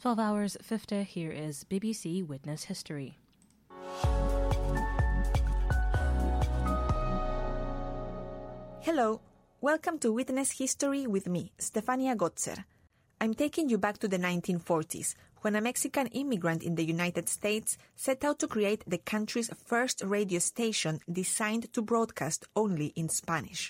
12 hours 50, here is BBC Witness History. Hello, welcome to Witness History with me, Stefania Gotzer. I'm taking you back to the 1940s, when a Mexican immigrant in the United States set out to create the country's first radio station designed to broadcast only in Spanish.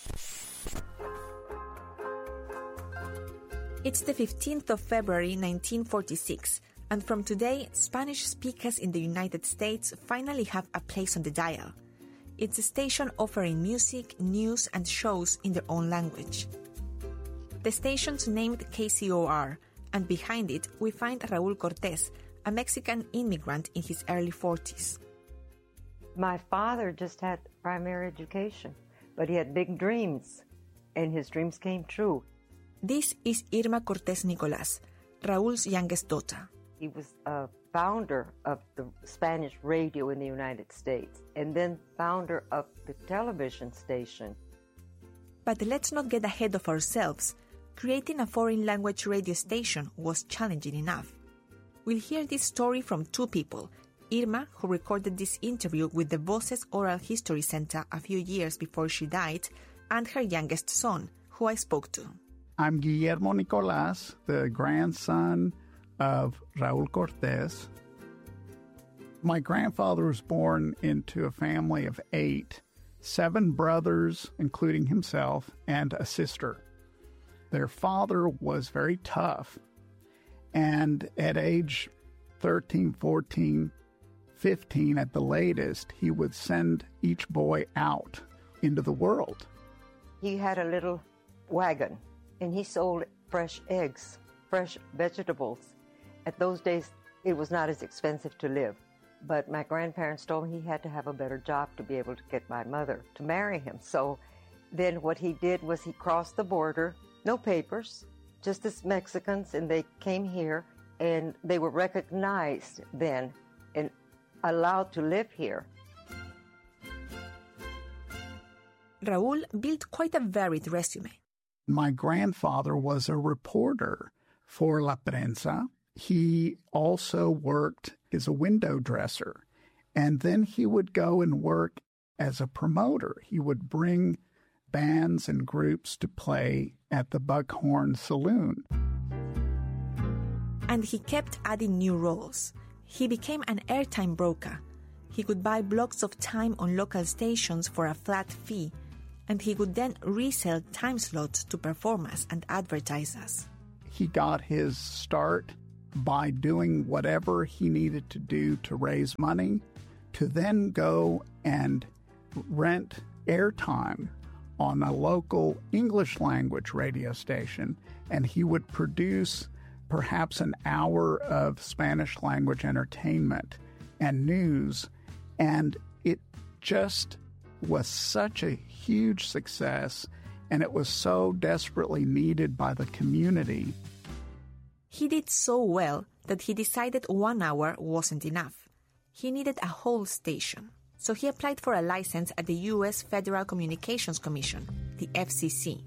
It's the 15th of February 1946, and from today, Spanish speakers in the United States finally have a place on the dial. It's a station offering music, news, and shows in their own language. The station's named KCOR, and behind it we find Raúl Cortés, a Mexican immigrant in his early 40s. My father just had primary education, but he had big dreams, and his dreams came true. This is Irma Cortés Nicolás, Raúl's youngest daughter. He was a founder of the Spanish radio in the United States, and then founder of the television station. But let's not get ahead of ourselves. Creating a foreign language radio station was challenging enough. We'll hear this story from two people. Irma, who recorded this interview with the Voces Oral History Center a few years before she died, and her youngest son, who I spoke to. I'm Guillermo Nicolás, the grandson of Raúl Cortés. My grandfather was born into a family of 8, 7 brothers, including himself, and a sister. Their father was very tough, and at age 13, 14, 15 at the latest, he would send each boy out into the world. He had a little wagon, and he sold fresh eggs, fresh vegetables. At those days, it was not as expensive to live. But my grandparents told me he had to have a better job to be able to get my mother to marry him. So then what he did was he crossed the border, no papers, just as Mexicans, and they came here, and they were recognized then and allowed to live here. Raúl built quite a varied resume. My grandfather was a reporter for La Prensa. He also worked as a window dresser, and then he would go and work as a promoter. He would bring bands and groups to play at the Buckhorn Saloon. And he kept adding new roles. He became an airtime broker. He could buy blocks of time on local stations for a flat fee, and he would then resell time slots to performers and advertisers. He got his start by doing whatever he needed to do to raise money, to then go and rent airtime on a local English language radio station, and he would produce perhaps an hour of Spanish language entertainment and news, and it just was such a huge success, and it was so desperately needed by the community. He did so well that he decided 1 hour wasn't enough. He needed a whole station. So he applied for a license at the U.S. Federal Communications Commission, the FCC.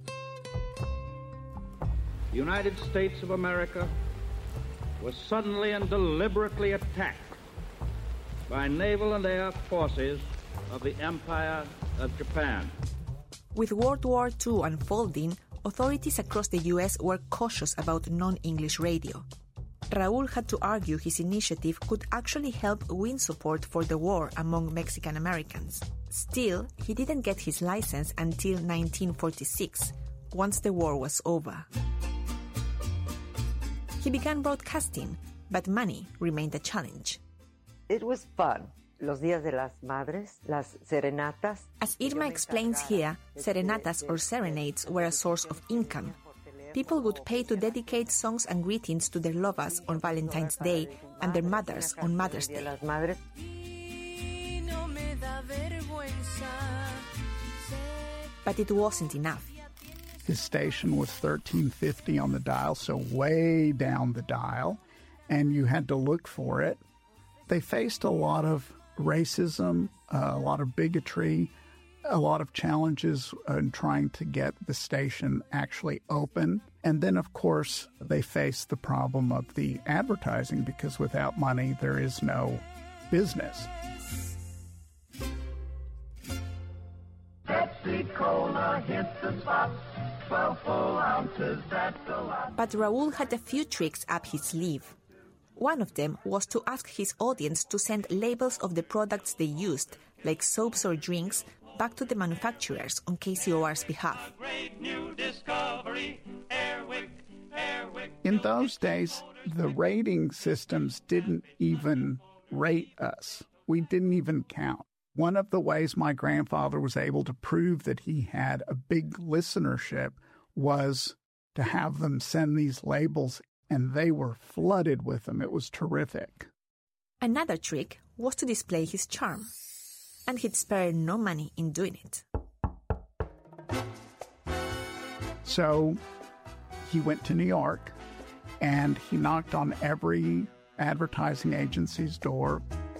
The United States of America was suddenly and deliberately attacked by naval and air forces of the Empire of Japan. With World War II unfolding, authorities across the U.S. were cautious about non-English radio. Raúl had to argue his initiative could actually help win support for the war among Mexican Americans. Still, he didn't get his license until 1946, once the war was over. He began broadcasting, but money remained a challenge. It was fun. Los Días de las Madres, las serenatas. As Irma explains here, serenatas or serenades were a source of income. People would pay to dedicate songs and greetings to their lovers on Valentine's Day and their mothers on Mother's Day. But it wasn't enough. His station was 1350 on the dial, so way down the dial, and you had to look for it. They faced a lot of racism, a lot of bigotry, a lot of challenges in trying to get the station actually open And then, of course, they face the problem of the advertising, because without money, there is no business. Pepsi-Cola hit the spot. 12 full ounces, that's a lot. But Raul had a few tricks up his sleeve. One of them was to ask his audience to send labels of the products they used, like soaps or drinks, back to the manufacturers on KCOR's behalf. Great new discovery, Airwick. In those days, the rating systems didn't even rate us. We didn't even count. One of the ways my grandfather was able to prove that he had a big listenership was to have them send these labels, and they were flooded with them. It was terrific. Another trick was to display his charm, and he'd spare no money in doing it. So he went to New York, and he knocked on every advertising agency's door.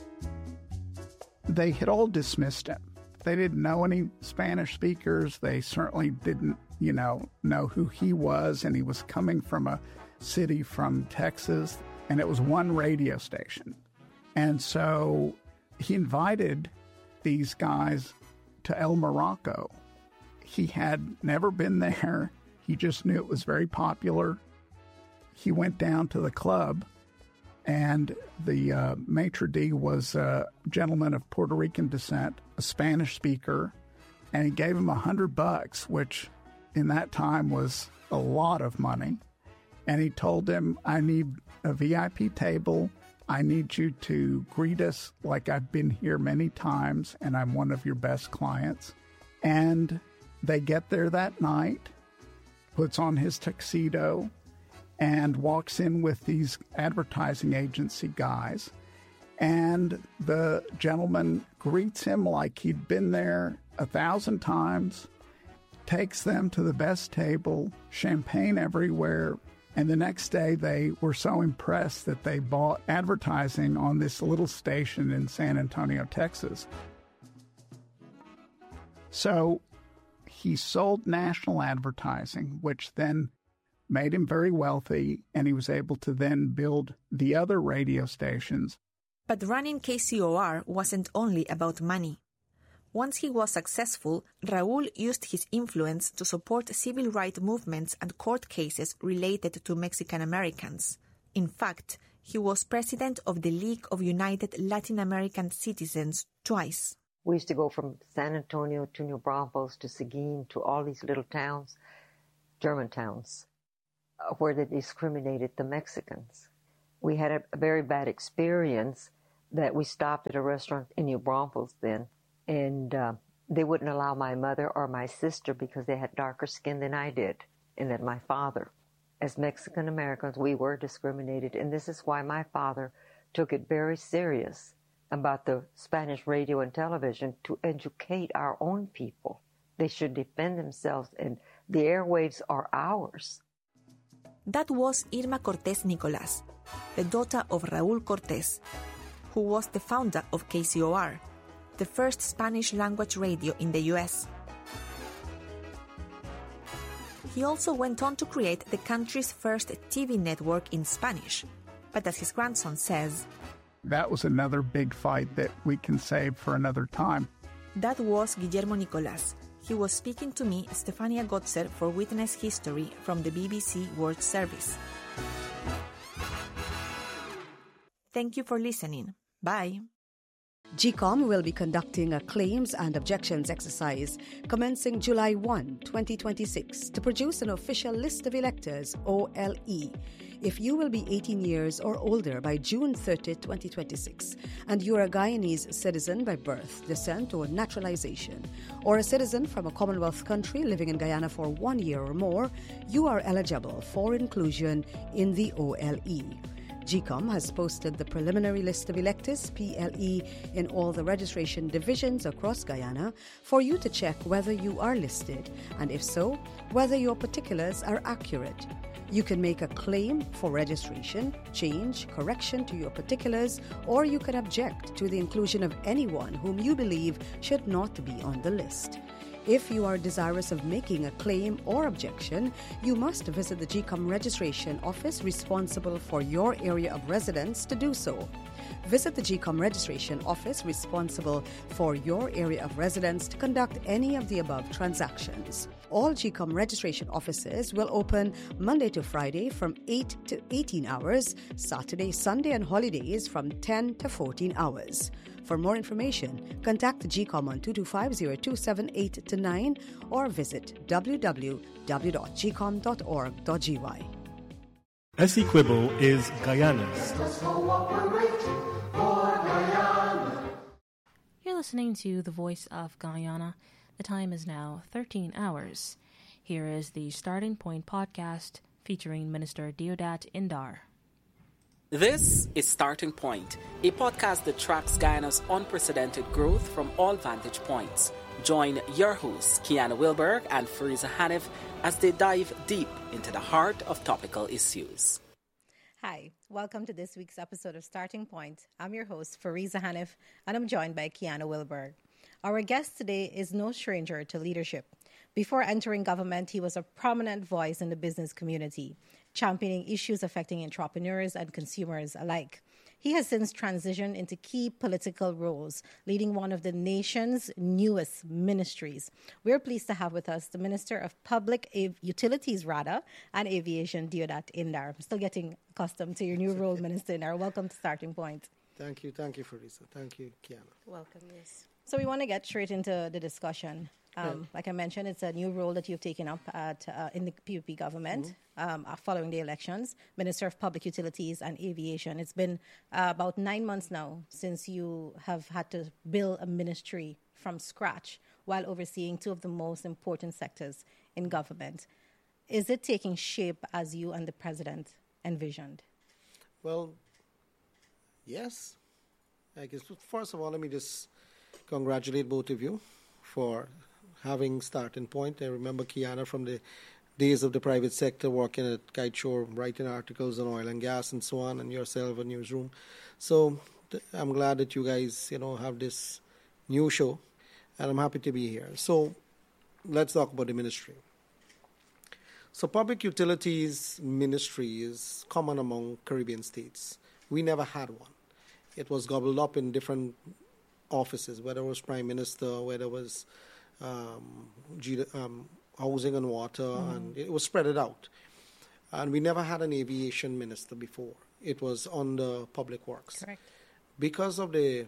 They had all dismissed him. They didn't know any Spanish speakers. They certainly didn't, know who he was, and he was coming from a city from Texas, and it was one radio station. And so he invited these guys to El Morocco. He had never been there. He just knew it was very popular. He went down to the club, and the maitre d' was a gentleman of Puerto Rican descent, a Spanish speaker, and he gave him $100, which in that time was a lot of money. And he told him, I need a VIP table. I need you to greet us like I've been here many times, and I'm one of your best clients. And they get there that night, puts on his tuxedo, and walks in with these advertising agency guys. And the gentleman greets him like he'd been there 1,000 times, takes them to the best table, champagne everywhere. And the next day, they were so impressed that they bought advertising on this little station in San Antonio, Texas. So he sold national advertising, which then made him very wealthy, and he was able to then build the other radio stations. But running KCOR wasn't only about money. Once he was successful, Raul used his influence to support civil rights movements and court cases related to Mexican Americans. In fact, he was president of the League of United Latin American Citizens twice. We used to go from San Antonio to New Braunfels to Seguin to all these little towns, German towns, where they discriminated the Mexicans. We had a very bad experience that we stopped at a restaurant in New Braunfels then, and they wouldn't allow my mother or my sister because they had darker skin than I did, and then my father. As Mexican Americans, we were discriminated, and this is why my father took it very serious about the Spanish radio and television to educate our own people. They should defend themselves, and the airwaves are ours. That was Irma Cortés Nicolás, the daughter of Raúl Cortés, who was the founder of KCOR, the first Spanish-language radio in the U.S. He also went on to create the country's first TV network in Spanish. But as his grandson says, that was another big fight that we can save for another time. That was Guillermo Nicolás. He was speaking to me, Stefania Gotzer, for Witness History from the BBC World Service. Thank you for listening. Bye. GECOM will be conducting a claims and objections exercise commencing July 1, 2026 to produce an official list of electors, OLE, if you will be 18 years or older by June 30, 2026, and you are a Guyanese citizen by birth, descent, or naturalization, or a citizen from a Commonwealth country living in Guyana for 1 year or more, you are eligible for inclusion in the OLE. GECOM has posted the preliminary list of electors, PLE, in all the registration divisions across Guyana for you to check whether you are listed, and if so, whether your particulars are accurate. You can make a claim for registration, change, correction to your particulars, or you can object to the inclusion of anyone whom you believe should not be on the list. If you are desirous of making a claim or objection, you must visit the GCOM registration office responsible for your area of residence to do so. Visit the GCOM registration office responsible for your area of residence to conduct any of the above transactions. All GCOM registration offices will open Monday to Friday from 8 to 18 hours, Saturday, Sunday, and holidays from 10 to 14 hours. For more information, contact the GCOM on 225-0278-9 or visit www.gcom.org.gy. Essequibo is Guyana's. You're listening to The Voice of Guyana. The time is now 13 hours. Here is the Starting Point podcast featuring Minister Deodat Indar. This is Starting Point, a podcast that tracks Guyana's unprecedented growth from all vantage points. Join your hosts, Kiana Wilberg and Fariza Hanif, as they dive deep into the heart of topical issues. Hi, welcome to this week's episode of Starting Point. I'm your host, Fariza Hanif, and I'm joined by Kiana Wilberg. Our guest today is no stranger to leadership. Before entering government, he was a prominent voice in the business community, championing issues affecting entrepreneurs and consumers alike. He has since transitioned into key political roles, leading one of the nation's newest ministries. We're pleased to have with us the Minister of Public Utilities, and Aviation, Deodat Indar. I'm still getting accustomed to your new role, Minister Indar. Welcome to Starting Point. Thank you, Farisa. Thank you, Kiana. Welcome, yes. So we want to get straight into the discussion. Like I mentioned, it's a new role that you've taken up in the PUP government following the elections, Minister of Public Utilities and Aviation. It's been about 9 months now since you have had to build a ministry from scratch while overseeing two of the most important sectors in government. Is it taking shape as you and the President envisioned? Well, yes. I guess, first of all, let me just congratulate both of you for having Starting Point. I remember Kiana from the days of the private sector, working at Kite Shore, writing articles on oil and gas and so on, and yourself a newsroom. So I'm glad that you guys, have this new show, and I'm happy to be here. So let's talk about the ministry. So Public Utilities Ministry is common among Caribbean states. We never had one. It was gobbled up in different offices, whether it was Prime Minister, whether it was housing and water, and it was spread out. And we never had an aviation minister before. It was under Public Works. Correct. Because of the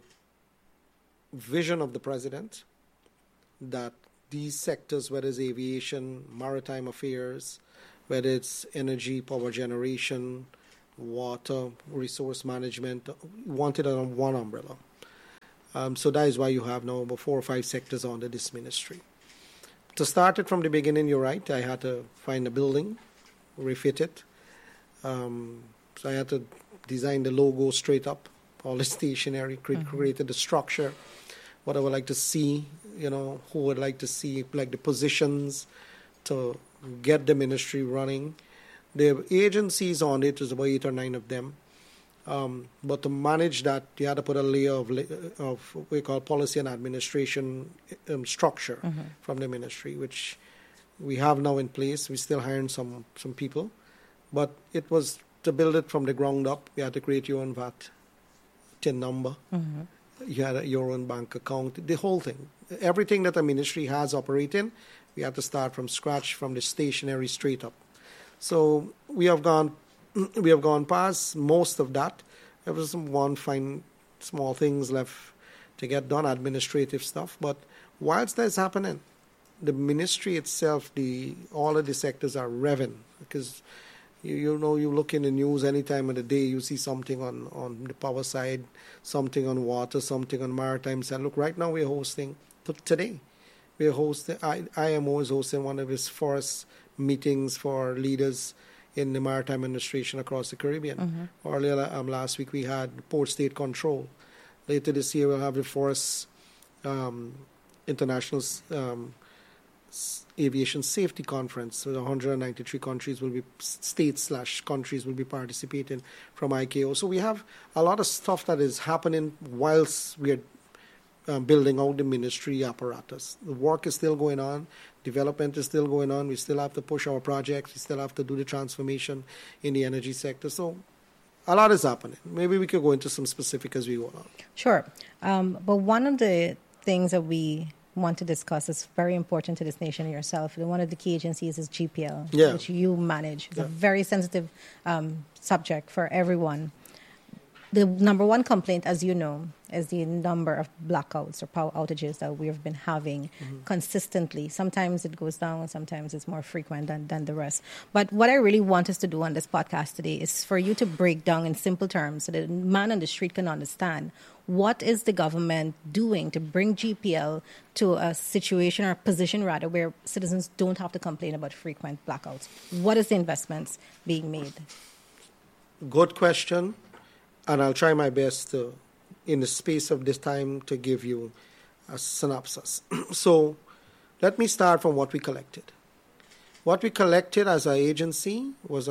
vision of the President that these sectors, whether it's aviation, maritime affairs, whether it's energy, power generation, water, resource management, wanted it on one umbrella. So that is why you have now about 4 or 5 sectors under this ministry. To start it from the beginning, you're right, I had to find a building, refit it. So I had to design the logo straight up, all the stationery, created the structure, what I would like to see, who would like to see, like the positions to get the ministry running. The agencies on it is about 8 or 9 of them. But to manage that, you had to put a layer of what we call policy and administration structure from the ministry, which we have now in place. We're still hiring some people. But it was to build it from the ground up. You had to create your own VAT TIN number. You had your own bank account, the whole thing. Everything that a ministry has operating, we had to start from scratch, from the stationery straight up. So we have gone past most of that. There was some one fine small things left to get done, administrative stuff. But whilst that's happening, the ministry itself, all of the sectors are revving, because you look in the news any time of the day, you see something on the power side, something on water, something on maritime side. Look, right now we're hosting today. We're hosting. IMO is hosting one of its first meetings for leaders in the maritime administration across the Caribbean. Earlier last week we had Port State Control. Later this year we'll have the first International Aviation Safety Conference. So 193 countries will be, states/countries will be participating from ICAO. So we have a lot of stuff that is happening whilst we're building out the ministry apparatus. The work is still going on. Development is still going on. We still have to push our projects. We still have to do the transformation in the energy sector. So a lot is happening. Maybe we could go into some specifics as we go on. Sure. But one of the things that we want to discuss is very important to this nation and yourself. One of the key agencies is GPL, which you manage. It's a very sensitive subject for everyone. The number one complaint, as you know, is the number of blackouts or power outages that we've been having consistently. Sometimes it goes down, sometimes it's more frequent than the rest. But what I really want us to do on this podcast today is for you to break down in simple terms so that the man on the street can understand what is the government doing to bring GPL to a situation or a position, rather, where citizens don't have to complain about frequent blackouts. What is the investments being made? Good question. And I'll try my best to, in the space of this time, to give you a synopsis. So let me start from what we collected. What we collected as an agency was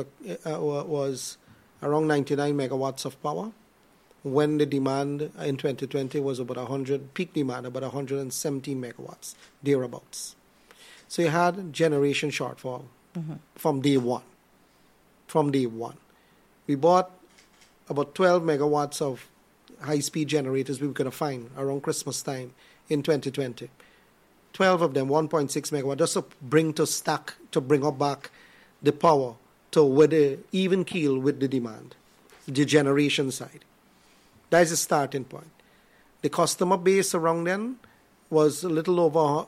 around 99 megawatts of power, when the demand in 2020 was about 100, peak demand about 117 megawatts, thereabouts. So you had generation shortfall from day one. From day one. We bought about 12 megawatts of high-speed generators we were going to find around Christmas time in 2020. 12 of them, 1.6 megawatts, just to bring up back the power to with the even keel with the demand, the generation side. That is the starting point. The customer base around then was a little over,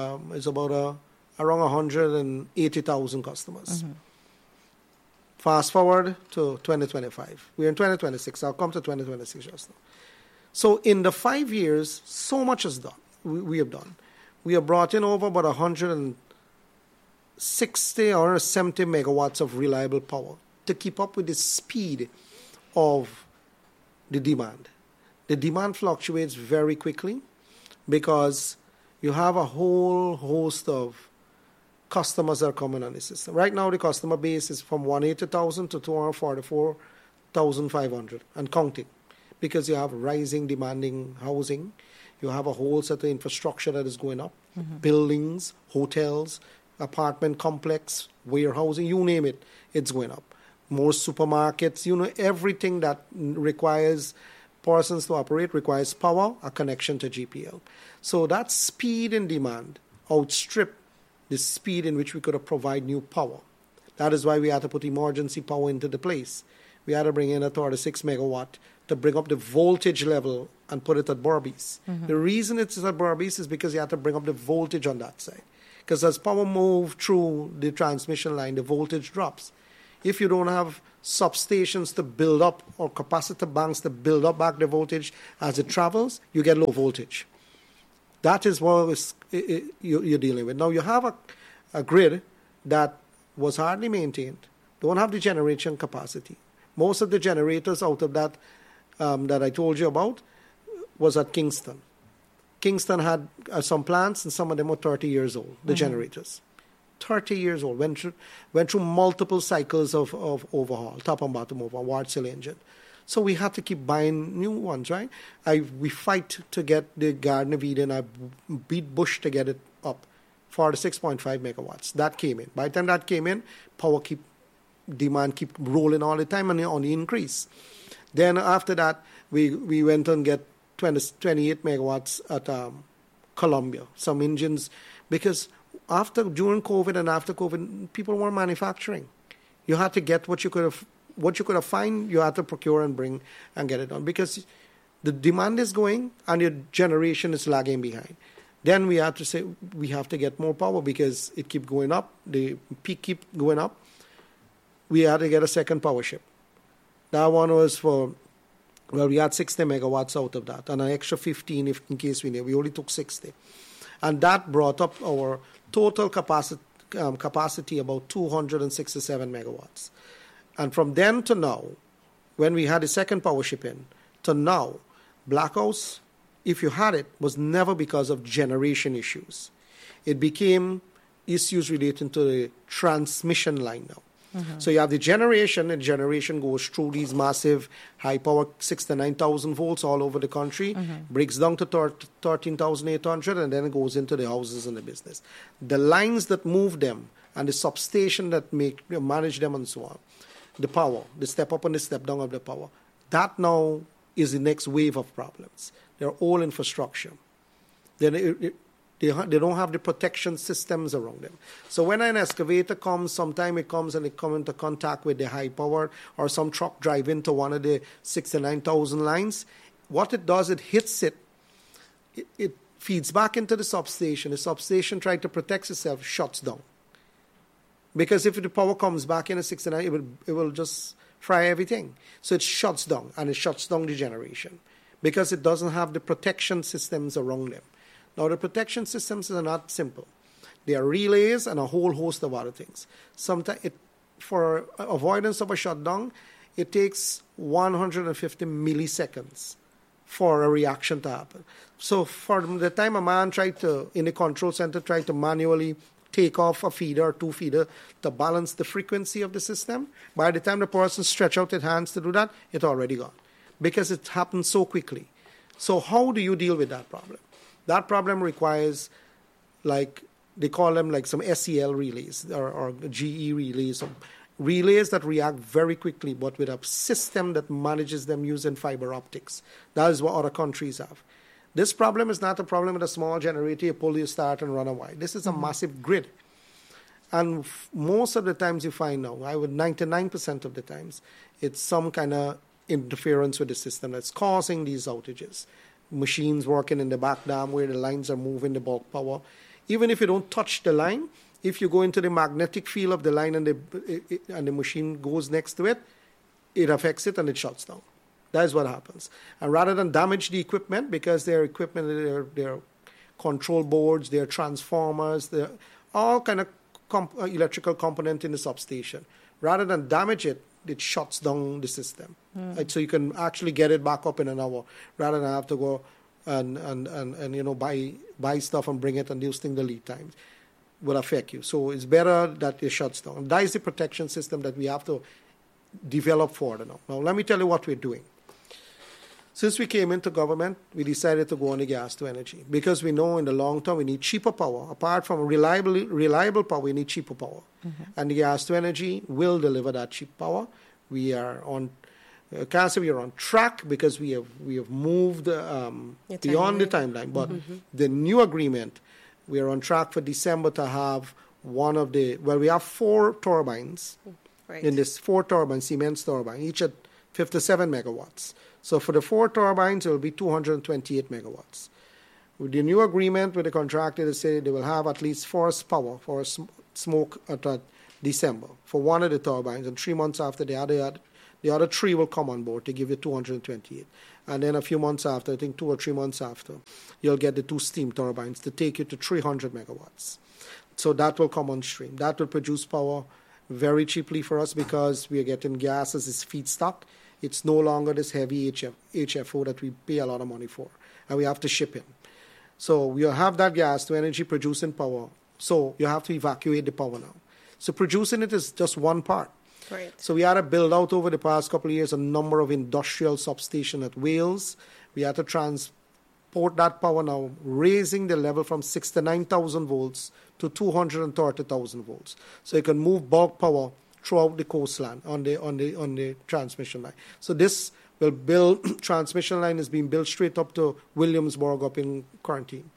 around 180,000 customers. Fast forward to 2025. We're in 2026. I'll come to 2026 just now. So in the 5 years, so much is done. We have done. We have brought in over about 160 or 70 megawatts of reliable power to keep up with the speed of the demand. The demand fluctuates very quickly because you have a whole host of customers that are coming on the system. Right now, the customer base is from 180,000 to 244,500 and counting, because you have rising demanding housing. You have a whole set of infrastructure that is going up, buildings, hotels, apartment complex, warehousing, you name it, it's going up. More supermarkets, everything that requires persons to operate requires power, a connection to GPL. So that speed and demand outstrip the speed in which we could provide new power. That is why we had to put emergency power into the place. We had to bring in a 36 megawatt to bring up the voltage level and put it at Berbice. The reason it's at Berbice is because you had to bring up the voltage on that side. Because as power moves through the transmission line, the voltage drops. If you don't have substations to build up or capacitor banks to build up back the voltage as it travels, you get low voltage. That is what you're dealing with. Now, you have a grid that was hardly maintained, don't have the generation capacity. Most of the generators out of that that I told you about was at Kingston. Kingston had some plants, and some of them were 30 years old, the generators. 30 years old, went through multiple cycles of overhaul, top and bottom overhaul, Wärtsilä engine. So we had to keep buying new ones, right? We fight to get the Garden of Eden. I beat Bush to get it up for the 6.5 megawatts. That came in. By the time that came in, demand keep rolling all the time and on the increase. Then after that, we went and get 28 megawatts at Columbia, some engines, because during COVID and after COVID, people weren't manufacturing. You had to get what you could have found, you had to procure and bring and get it done, because the demand is going and your generation is lagging behind. Then we had to say we have to get more power because it keep going up, the peak keep going up. We had to get a second power ship. That one was we had 60 megawatts out of that and an extra 15 if in case we need. We only took 60. And that brought up our total capacity about 267 megawatts. And from then to now, when we had the second power ship in, to now, blackouts, if you had it, was never because of generation issues. It became issues relating to the transmission line now. So you have the generation, and generation goes through these massive high power 6 to 9,000 volts all over the country, breaks down to 13,800, and then it goes into the houses and the business. The lines that move them and the substation that manage them and so on, the power, the step up and the step down of the power, that now is the next wave of problems. They're all infrastructure. Then they don't have the protection systems around them. So when an excavator comes, sometimes it comes and it comes into contact with the high power, or some truck drive into one of the 6 to 9,000 lines, what it does, it hits it feeds back into the substation. The substation, trying to protect itself, shuts down. Because if the power comes back in a 6 to 9, it will just fry everything. So it shuts down, and it shuts down the generation because it doesn't have the protection systems around them. Now, the protection systems are not simple. They are relays and a whole host of other things. Sometimes, for avoidance of a shutdown, it takes 150 milliseconds for a reaction to happen. So, for the time a man in the control center, tried to manually take off a feeder or two feeder to balance the frequency of the system, by the time the person stretch out his hands to do that, it's already gone. Because it happens so quickly. So how do you deal with that problem? That problem requires, like, they call them like some SEL relays or GE relays, relays that react very quickly, but with a system that manages them using fiber optics. That is what other countries have. This problem is not a problem with a small generator, you pull, you start, and run away. This is a massive grid. And most of the times you find now, 99% of the times, it's some kind of interference with the system that's causing these outages. Machines working in the back dam where the lines are moving the bulk power. Even if you don't touch the line, if you go into the magnetic field of the line and the machine goes next to it, it affects it and it shuts down. That is what happens. And rather than damage the equipment, because their equipment, their control boards, their transformers, they're all kind of electrical component in the substation. Rather than damage it, it shuts down the system. Right? So you can actually get it back up in an hour, rather than have to go and buy stuff and bring it, and those things, the lead times will affect you. So it's better that it shuts down. And that is the protection system that we have to develop further now. Now, let me tell you what we're doing. Since we came into government, we decided to go on the gas to energy, because we know in the long term we need cheaper power. Apart from reliable power, we need cheaper power. And the gas to energy will deliver that cheap power. We are on, can't say we are on track, because we have moved beyond the timeline. But the new agreement, we are on track for December to have we have 4 turbines. Right. In this 4 turbines, Siemens turbine, each at 57 megawatts. So for the 4 turbines, it will be 228 megawatts. With the new agreement with the contractor, they say they will have at least forced power for smoke at December for one of the turbines, and 3 months after the other 3 will come on board to give you 228. And then a few months after, I think 2 or 3 months after, you'll get the 2 steam turbines to take you to 300 megawatts. So that will come on stream. That will produce power very cheaply for us, because we are getting gas as its feedstock. It's no longer this heavy HFO that we pay a lot of money for, and we have to ship in. So you have that gas to energy producing power. So you have to evacuate the power now. So producing it is just one part. Right. So we had to build out over the past couple of years a number of industrial substations at Wales. We had to transport that power now, raising the level from 6 to 9,000 volts to 230,000 volts. So you can move bulk power throughout the coastline on the transmission line. So this will build, transmission line is being built straight up to Williamsburg up in Quarantine.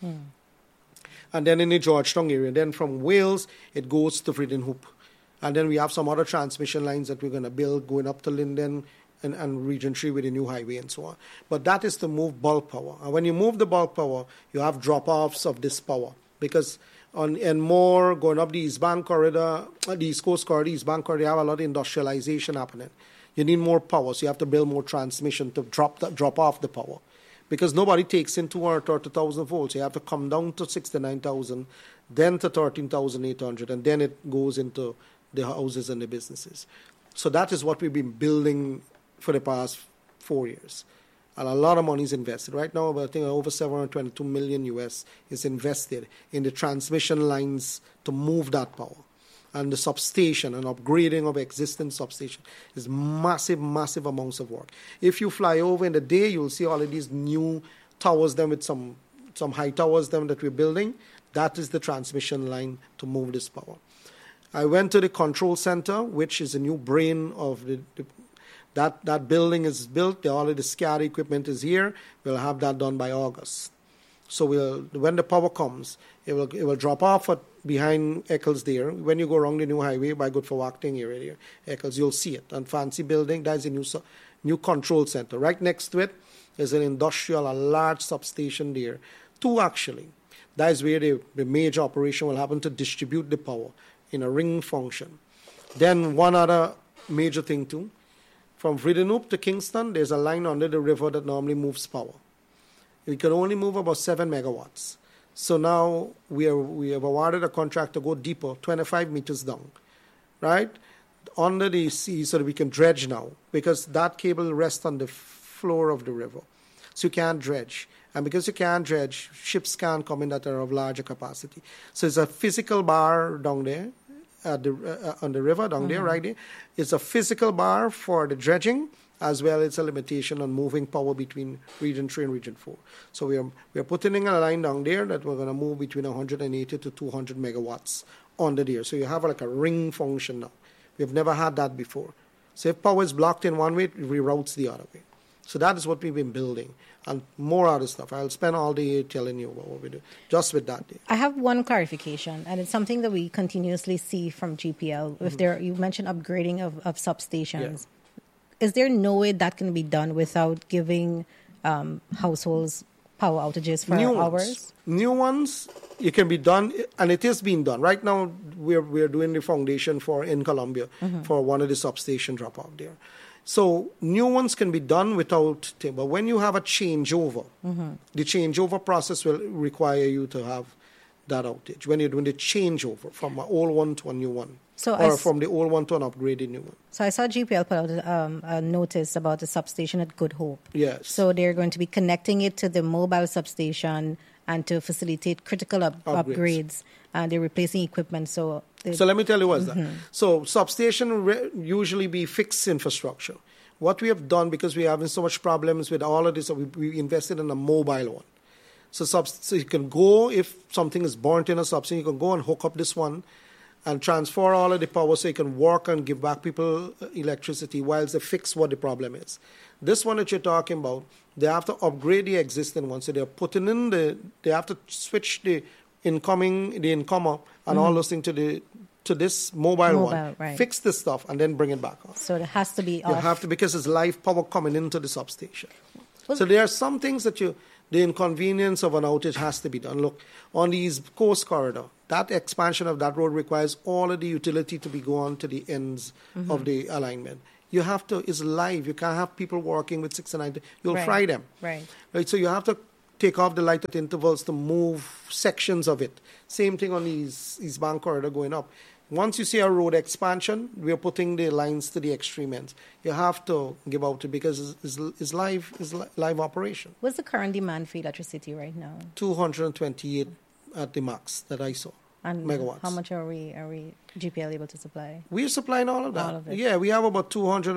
And then in the Georgetown area. Then from Wales, it goes to Vredenhoop. And then we have some other transmission lines that we're going to build going up to Linden and Region 3 with a new highway and so on. But that is to move bulk power. And when you move the bulk power, you have drop-offs of this power. Because and more going up the East Bank corridor, the East Coast corridor, East Bank corridor, you have a lot of industrialization happening. You need more power, so you have to build more transmission to drop off the power. Because nobody takes in 230,000 volts. You have to come down to 69,000, then to 13,800, and then it goes into the houses and the businesses. So that is what we've been building for the past 4 years. And a lot of money is invested. Right now, I think over $722 million US is invested in the transmission lines to move that power. and the substation and upgrading of existing substation is massive amounts of work. If you fly over in the day, you'll see all of these new towers them with some high towers them that we're building. That is the transmission line to move this power. I went to the control center, which is a new brain of that building is built. All of the SCADA equipment is here. We'll have that done by August. So when the power comes, it will drop off behind Eccles there. When you go around the new highway by Good for Acting area there, Eccles, you'll see it. And fancy building, that is a new control center. Right next to it is a large substation there. 2 actually. That is where the major operation will happen to distribute the power in a ring function. Then one other major thing too. From Vridenhoop to Kingston, there's a line under the river that normally moves power. We can only move about 7 megawatts. So now we have awarded a contract to go deeper, 25 meters down, right, under the sea so that we can dredge now, because that cable rests on the floor of the river. So you can't dredge. And because you can't dredge, ships can't come in that are of larger capacity. So it's a physical bar down there on the river down there, right there. It's a physical bar for the dredging, as well as a limitation on moving power between Region 3 and Region 4. So we are putting in a line down there that we're going to move between 180 to 200 megawatts under there. So you have like a ring function now. We've never had that before. So if power is blocked in one way, it reroutes the other way. So that is what we've been building, and more other stuff. I'll spend all day telling you about what we do, just with that. I have one clarification, and it's something that we continuously see from GPL. If you mentioned upgrading of substations. Yeah. Is there no way that can be done without giving households power outages for hours? New ones, it can be done, and it is being done. Right now, we're doing the foundation in Colombia for one of the substation drop-off there. So new ones can be done without, but when you have a changeover, the changeover process will require you to have that outage. When you're doing the changeover from an old one to a new one, from the old one to an upgraded new one. So I saw GPL put out a notice about the substation at Good Hope. Yes. So they're going to be connecting it to the mobile substation and to facilitate critical upgrades. And they're replacing equipment. So let me tell you what's that. So substation usually be fixed infrastructure. What we have done, because we're having so much problems with all of this, we invested in a mobile one. So you can go, if something is burnt in a substation, you can go and hook up this one and transfer all of the power so you can work and give back people electricity whilst they fix what the problem is. This one that you're talking about, they have to upgrade the existing one. So they're putting in they have to switch the incomer and all those things to this mobile one, right. Fix this stuff and then bring it back on. So it has to be off. You have to, because it's live power coming into the substation. So there are some things that the inconvenience of an outage has to be done. Look, on the East Coast Corridor, that expansion of that road requires all of the utility to be going to the ends of the alignment. You have to, it's live. You can't have people working with 6 and 9. You'll fry them. Right. So you have to take off the light at intervals to move sections of it. Same thing on the East Bank Corridor going up. Once you see a road expansion, we are putting the lines to the extreme ends. You have to give out it because it's live operation. What's the current demand for electricity right now? 228 at the max that I saw. And megawatts. How much are we GPL able to supply? We're supplying all of that. All of it. Yeah, we have about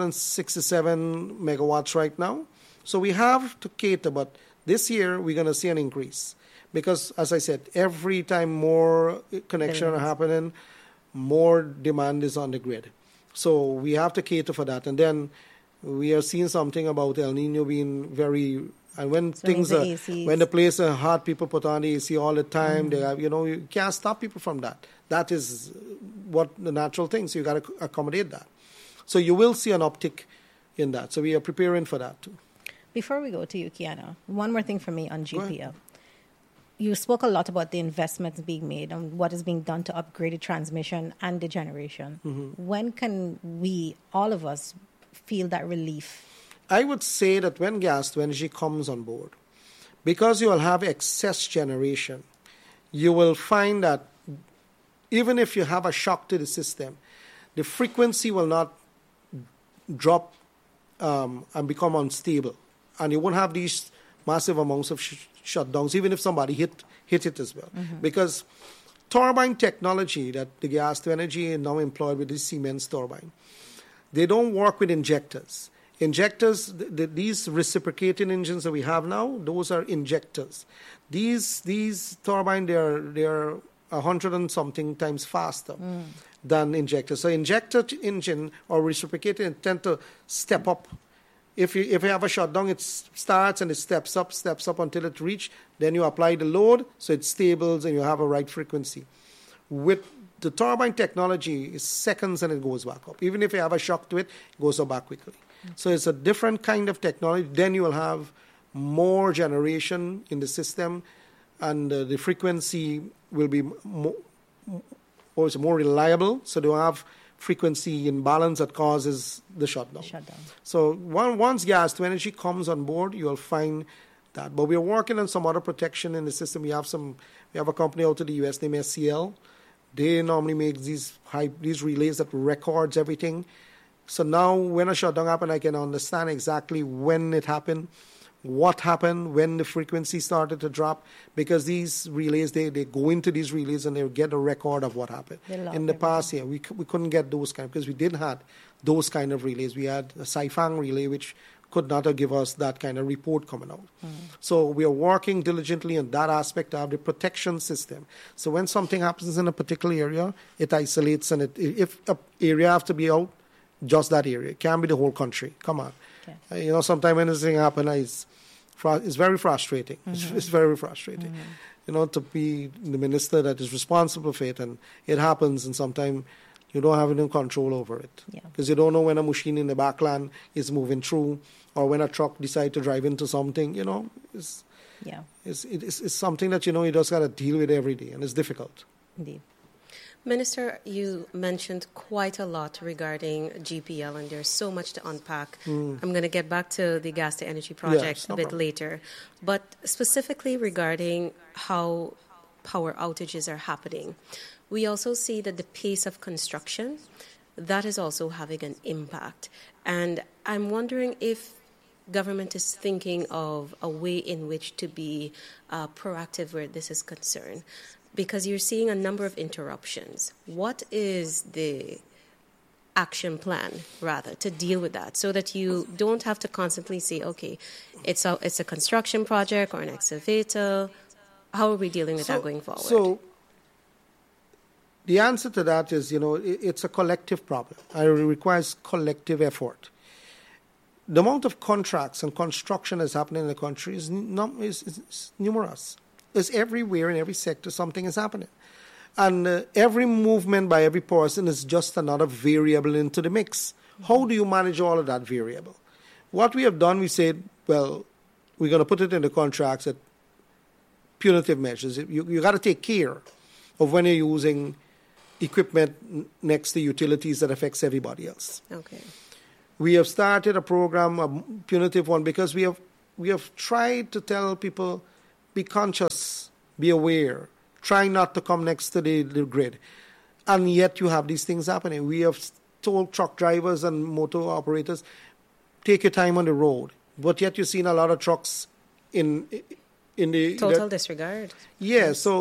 267 megawatts right now. So we have to cater, but this year we're going to see an increase. Because, as I said, every time more connection are happening, more demand is on the grid. So we have to cater for that. And then we are seeing something about El Nino being very... And when when the place are hot, people put on the AC all the time. They have, you can't stop people from that. That is what the natural thing. So you got to accommodate that. So you will see an uptick in that. So we are preparing for that too. Before we go to you, Kiana, one more thing for me on GPL. You spoke a lot about the investments being made and what is being done to upgrade the transmission and the generation. When can we, all of us, feel that relief? I would say that when gas to energy comes on board, because you will have excess generation, you will find that even if you have a shock to the system, the frequency will not drop and become unstable. And you won't have these massive amounts of shutdowns, even if somebody hit it as well. Because turbine technology that the gas to energy now employed with the Siemens turbine, they don't work with injectors. Injectors, these reciprocating engines that we have now, those are injectors. These turbines, they're 100 and something times faster than injectors. So injector engine or reciprocating tend to step up. If you have a shutdown, it starts and it steps up until it reaches. Then you apply the load, so it stables and you have a right frequency. With the turbine technology, it's seconds and it goes back up. Even if you have a shock to it, it goes up back quickly. So it's a different kind of technology. Then you will have more generation in the system, and the frequency will be more reliable. So they'll have frequency imbalance that causes the shutdown. So once gas to energy comes on board, you'll find that. But we're working on some other protection in the system. We have a company out of the US named SCL. They normally make these relays that records everything. So now when a shutdown happens, I can understand exactly when it happened, what happened, when the frequency started to drop, because these relays, they go into these relays and they get a record of what happened. In the past, we couldn't get those because we didn't have those kind of relays. We had a Saifang relay, which could not have given us that kind of report coming out. So we are working diligently on that aspect of the protection system. So when something happens in a particular area, it isolates, and if an area has to be out, just that area. It can't be the whole country. Come on. Okay. Sometimes when this thing happens, it's very frustrating. It's very frustrating. To be the minister that is responsible for it, and it happens, and sometimes you don't have any control over it. Because you don't know when a machine in the backland is moving through, or when a truck decides to drive into something. It's something that, you just got to deal with every day, and it's difficult. Indeed. Minister, you mentioned quite a lot regarding GPL, and there's so much to unpack. I'm going to get back to the gas to energy project a bit later. But specifically regarding how power outages are happening, we also see that the pace of construction, that is also having an impact. And I'm wondering if government is thinking of a way in which to be proactive where this is concerned. Because you're seeing a number of interruptions. What is the action plan, rather, to deal with that, so that you don't have to constantly say, okay, it's a construction project or an excavator? How are we dealing with that going forward? So the answer to that is, it's a collective problem. It requires collective effort. The amount of contracts and construction that's happening in the country is numerous. It's everywhere in every sector something is happening. And every movement by every person is just another variable into the mix. How do you manage all of that variable? What we have done, we said, well, we're going to put it in the contracts at punitive measures. You got to take care of when you're using equipment next to utilities that affects everybody else. Okay. We have started a program, a punitive one, because we have tried to tell people, be conscious, be aware, try not to come next to the grid. And yet you have these things happening. We have told truck drivers and motor operators, take your time on the road. But yet you've seen a lot of trucks in the... Total disregard. Yeah, so